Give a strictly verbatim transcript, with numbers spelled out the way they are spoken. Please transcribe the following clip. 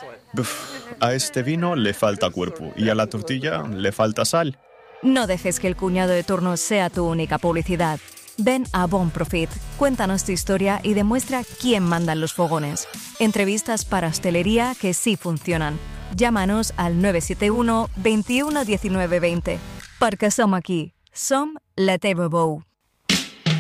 Uf, a este vino le falta cuerpo y a la tortilla le falta sal. No dejes que el cuñado de turno sea tu única publicidad. Ven a Bon Profit, cuéntanos tu historia y demuestra quién manda en los fogones. Entrevistas para hostelería que sí funcionan. Llámanos al nueve siete uno, veintiuno, diecinueve, veinte. Perquè som aquí. Som la teva veu.